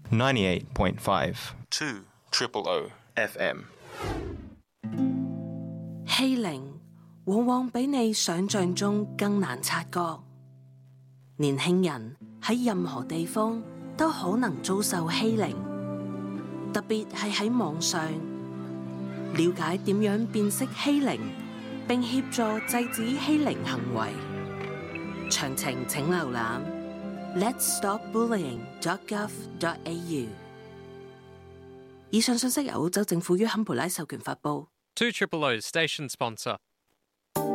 98.5 2 OO FM。 欺凌往往比你想象中更難察覺。年輕人喺任何地方都可能遭受欺凌，特別係喺網上。了解點樣辨識欺凌，並協助制止欺凌行為。詳情請瀏覽 letsstopbullying.gov.au。以上信息由澳洲政府於坎培拉授權發布。 2 OO Station Sponsor